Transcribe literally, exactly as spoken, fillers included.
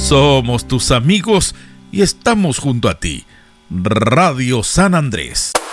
Somos tus amigos y estamos junto a ti. Radio San Andrés.